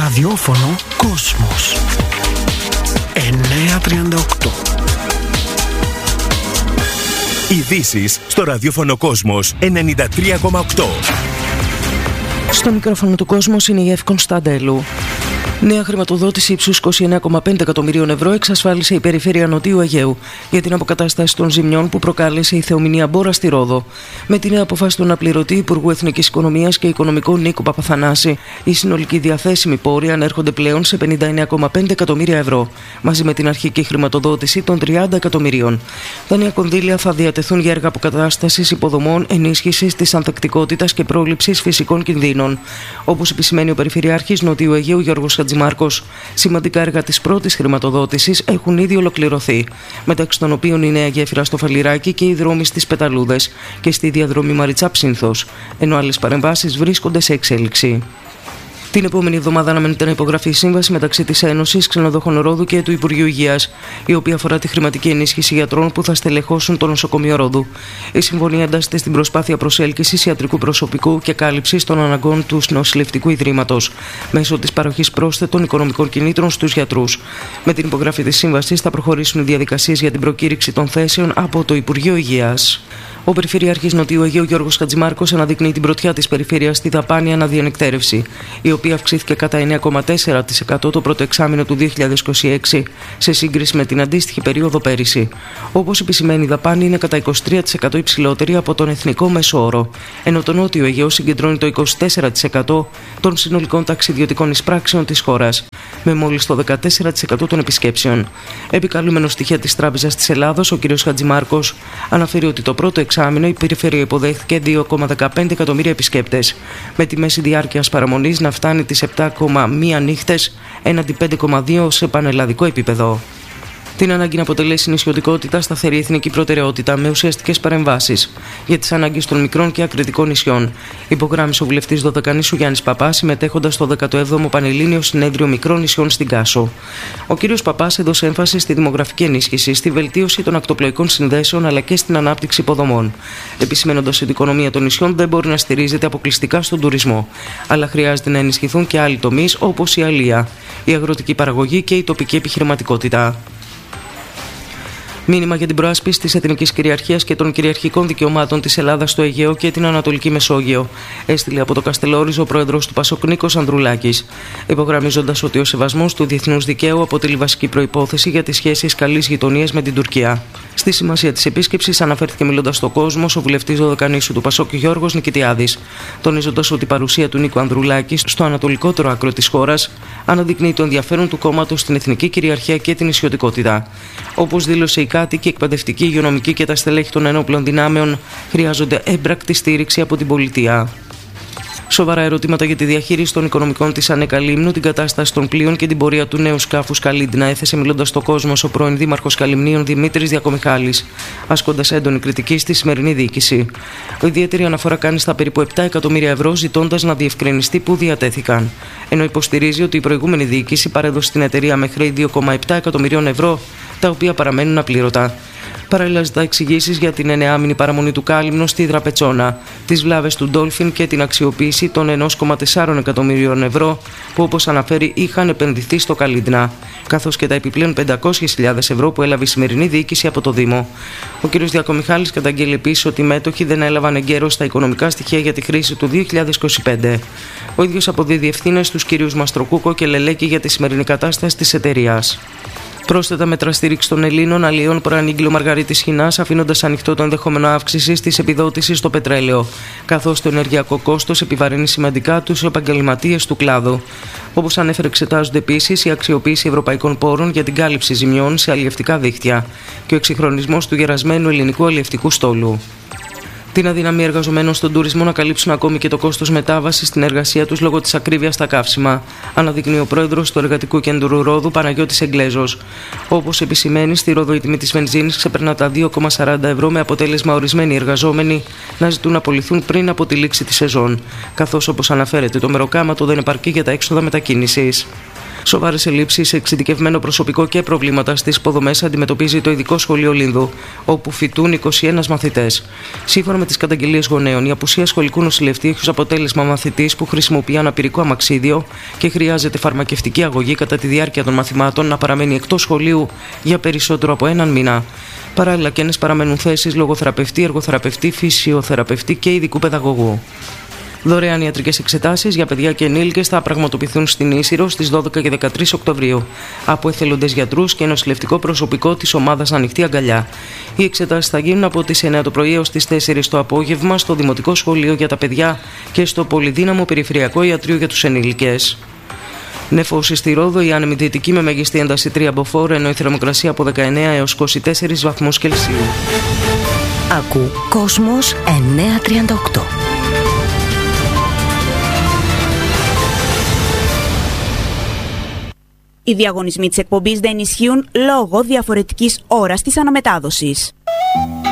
Ραδιόφωνο Κόσμος 938. Ειδήσεις στο ραδιόφωνο Κόσμος 93,8. Στο μικρόφωνο του Κόσμος είναι η Εύη Κωνσταντέλου. Νέα χρηματοδότηση ύψους 29,5 εκατομμυρίων ευρώ εξασφάλισε η Περιφέρεια Νοτιού Αιγαίου για την αποκατάσταση των ζημιών που προκάλεσε η θεομηνία Μπόρα στη Ρόδο. Με την νέα αποφάση του αναπληρωτή Υπουργού Εθνικής Οικονομίας και Οικονομικών Νίκου Παπαθανάση, οι συνολικοί διαθέσιμοι πόροι ανέρχονται πλέον σε 59,5 εκατομμύρια ευρώ, μαζί με την αρχική χρηματοδότηση των 30 εκατομμυρίων. Τα νέα κονδύλια θα διατεθούν για έργα αποκατάστασης υποδομών, ενίσχυσης της ανθεκτικότητας και πρόληψης φυσικών κινδύνων. Όπως επισημαίνει ο Περιφερειάρχης Νοτιού Αιγαίου Γιώργος Χατζημάρκος, σημαντικά έργα της πρώτης χρηματοδότησης έχουν ήδη ολοκληρωθεί, μεταξύ των οποίων η νέα γέφυρα στο Φαλιράκι και οι δρόμοι στις Πεταλούδες και στη διαδρομή Μαριτσά-Ψήνθος, ενώ άλλες παρεμβάσεις βρίσκονται σε εξέλιξη. Την επόμενη εβδομάδα αναμένεται να υπογραφεί η σύμβαση μεταξύ της Ένωσης Ξενοδόχων Ρόδου και του Υπουργείου Υγείας, η οποία αφορά τη χρηματική ενίσχυση γιατρών που θα στελεχώσουν το νοσοκομείο Ρόδου. Η συμφωνία εντάσσεται στην προσπάθεια προσέλκυσης ιατρικού προσωπικού και κάλυψης των αναγκών του νοσηλευτικού ιδρύματος, μέσω της παροχής πρόσθετων οικονομικών κινήτρων στους γιατρούς. Με την υπογραφή της σύμβασης θα προχωρήσουν οι διαδικασίες για την προκήρυξη των θέσεων από το Υπουργείο Υγείας. Ο Περιφερειάρχης Νοτιού Αιγαίου Γιώργος Χατζημάρκος αναδεικνύει την πρωτιά της περιφέρειας στη δαπάνη αναδιανεκτέρευση, η οποία αυξήθηκε κατά 9,4% το πρώτο εξάμηνο του 2026 σε σύγκριση με την αντίστοιχη περίοδο πέρυσι. Όπως επισημαίνει, η δαπάνη είναι κατά 23% υψηλότερη από τον εθνικό μέσο όρο, ενώ το Νότιο Αιγαίο συγκεντρώνει το 24% των συνολικών ταξιδιωτικών εισπράξεων της χώρας, με μόλις το 14% των επισκέψεων. Επικαλούμενος στοιχεία της Τράπεζας της Ελλάδος, ο κ. Χατζημάρκος αναφέρει ότι το πρώτο εξάμηνο η περιφέρεια υποδέχθηκε 2,15 εκατομμύρια επισκέπτες, με τη μέση διάρκειας παραμονής να φτάνει τις 7,1 νύχτες έναντι 5,2 σε πανελλαδικό επίπεδο. Την ανάγκη να αποτελέσει νησιωτικότητα σταθερή εθνική προτεραιότητα με ουσιαστικές παρεμβάσεις για τις ανάγκες των μικρών και ακριτικών νησιών, υπογράμμισε ο βουλευτής Δωδεκανήσου Γιάννης Παπάς, συμμετέχοντας στο 17ο Πανελλήνιο Συνέδριο Μικρών Νησιών στην Κάσο. Ο κ. Παπάς έδωσε έμφαση στη δημογραφική ενίσχυση, στη βελτίωση των ακτοπλοϊκών συνδέσεων αλλά και στην ανάπτυξη υποδομών, επισημένοντας ότι η οικονομία των νησιών δεν μπορεί να στηρίζεται αποκλειστικά στον τουρισμό, αλλά χρειάζεται να ενισχυθούν και άλλοι τομείς όπως η αλεία, η αγροτική παραγωγή και η τοπική επιχειρηματικότητα. Μήνυμα για την προάσπιση της εθνικής κυριαρχίας και των κυριαρχικών δικαιωμάτων της Ελλάδας στο Αιγαίο και την Ανατολική Μεσόγειο έστειλε από το Καστελόριζο ο πρόεδρος του Πασόκ Νίκος Ανδρουλάκης, υπογραμμίζοντας ότι ο σεβασμός του διεθνούς δικαίου αποτελεί βασική προϋπόθεση για τις σχέσεις καλής γειτονίας με την Τουρκία. Στη σημασία της επίσκεψης αναφέρθηκε μιλώντας στο Κόσμο ο βουλευτής Δωδεκανήσου του Πασόκ Γιώργος Νικητιάδης, τονίζοντας ότι η παρουσία του Νίκου Ανδρουλάκη στο ανατολικότερο άκρο της χώρας αναδεικνύει το ενδιαφέρον του κόμματος στην εθνική κυριαρχία και την νησιωτικότητα. Όπως δήλωσε η κάτοικοι, η εκπαιδευτική, η υγειονομική και τα στελέχη των ενόπλων δυνάμεων χρειάζονται έμπρακτη στήριξη από την πολιτεία. Σοβαρά ερωτήματα για τη διαχείριση των οικονομικών της ΑΝΕΚΑ Λίμνου, την κατάσταση των πλοίων και την πορεία του νέου σκάφους Καλίντνα έθεσε μιλώντας στο Κόσμο ο πρώην Δήμαρχος Καλυμνίων Δημήτρης Διακομιχάλης, ασκώντας έντονη κριτική στη σημερινή διοίκηση. Ο ιδιαίτερη αναφορά κάνει στα περίπου 7 εκατομμύρια ευρώ, ζητώντας να διευκρινιστεί πού διατέθηκαν. Ενώ υποστηρίζει ότι η προηγούμενη διοίκηση παρέδωσε στην εταιρεία με χρέη 2,7 εκατομμυρίων ευρώ, τα οποία παραμένουν απλήρωτα. Παράλληλα, ζητά εξηγήσεις για την 9μηνη παραμονή του Κάλυμνο στη Δραπετσόνα, τις βλάβες του Ντόλφιν και την αξιοποίηση των 1,4 εκατομμυρίων ευρώ που, όπως αναφέρει, είχαν επενδυθεί στο Καλίντνα, καθώς και τα επιπλέον 500.000 ευρώ που έλαβε η σημερινή διοίκηση από το Δήμο. Ο κ. Διακομιχάλης καταγγέλει επίσης ότι οι μέτοχοι δεν έλαβαν εγκαίρως τα οικονομικά στοιχεία για τη χρήση του 2025. Ο ίδιος αποδίδει ευθύνες στους κ. Μαστροκούκο και Λελέκη για τη σημερινή κατάσταση της εταιρείας. Πρόσθετα μέτρα στήριξη των Ελλήνων αλλιών προανήγγειλε ο Μαργαρίτης Χινάς, αφήνοντας ανοιχτό το ενδεχόμενο αύξηση της επιδότησης στο πετρέλαιο, καθώς το ενεργειακό κόστος επιβαρύνει σημαντικά τους επαγγελματίες του κλάδου. Όπως ανέφερε, εξετάζονται επίσης η αξιοποίηση ευρωπαϊκών πόρων για την κάλυψη ζημιών σε αλλιευτικά δίκτυα και ο εξυγχρονισμός του γερασμένου ελληνικού αλλιευτικού στόλου. Την αδυναμία εργαζομένων στον τουρισμό να καλύψουν ακόμη και το κόστος μετάβασης στην εργασία τους λόγω της ακρίβειας στα καύσιμα, αναδεικνύει ο πρόεδρος του Εργατικού Κέντρου Ρόδου, Παναγιώτης Εγγλέζος. Όπως επισημαίνει, στη Ρόδο η τιμή της βενζίνης ξεπερνά τα 2,40 ευρώ, με αποτέλεσμα ορισμένοι εργαζόμενοι να ζητούν να απολυθούν πριν από τη λήξη της σεζόν, καθώς, όπως αναφέρεται, το μεροκάματο δεν επαρκεί για τα έξοδα μετακίνησης. Σοβαρές ελλείψεις σε εξειδικευμένο προσωπικό και προβλήματα στις υποδομές αντιμετωπίζει το Ειδικό Σχολείο Λίνδου, όπου φοιτούν 21 μαθητές. Σύμφωνα με τις καταγγελίες γονέων, η απουσία σχολικού νοσηλευτή έχει ως αποτέλεσμα μαθητής που χρησιμοποιεί αναπηρικό αμαξίδιο και χρειάζεται φαρμακευτική αγωγή κατά τη διάρκεια των μαθημάτων να παραμένει εκτός σχολείου για περισσότερο από έναν μήνα. Παράλληλα, καίνες παραμένουν θέσεις λογοθεραπευτή, εργοθεραπευτή, φυσιοθεραπευτή και ειδικού παιδαγωγού. Δωρεάν ιατρικές εξετάσεις για παιδιά και ενήλικες θα πραγματοποιηθούν στην Ίσυρο στις 12 και 13 Οκτωβρίου από εθελοντές γιατρούς και νοσηλευτικό προσωπικό της ομάδας Ανοιχτή Αγκαλιά. Οι εξετάσεις θα γίνουν από τις 9 το πρωί έως τις 4 το απόγευμα στο Δημοτικό Σχολείο για τα παιδιά και στο Πολυδύναμο Περιφερειακό Ιατρείο για τους ενήλικες. Νεφώση στη Ρόδο, η άνεμη δυτική με μέγιστη ένταση 3 μποφόρ, ενώ η θερμοκρασία από 19 έως 24 βαθμούς Κελσίου. Ακού Κόσμος 938. Οι διαγωνισμοί της εκπομπής δεν ισχύουν λόγω διαφορετικής ώρας της αναμετάδοσης.